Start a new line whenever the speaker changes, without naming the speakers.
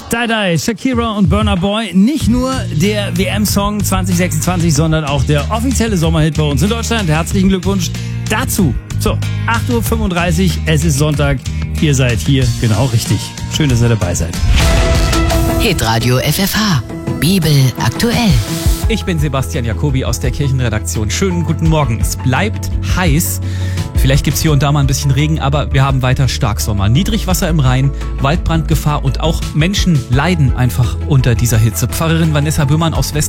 Die, Shakira und Burna Boy. Nicht nur der WM-Song 2026, sondern auch der offizielle Sommerhit bei uns in Deutschland. Herzlichen Glückwunsch dazu. So, 8.35 Uhr, es ist Sonntag. Ihr seid hier genau richtig. Schön, dass ihr dabei seid.
Hitradio FFH. Bibel aktuell.
Ich bin Sebastian Jacobi aus der Kirchenredaktion. Schönen guten Morgen. Es bleibt heiß. Vielleicht gibt's hier und da mal ein bisschen Regen, aber wir haben weiter Starksommer. Niedrigwasser im Rhein, Waldbrandgefahr und auch Menschen leiden einfach unter dieser Hitze. Pfarrerin Vanessa Böhmann aus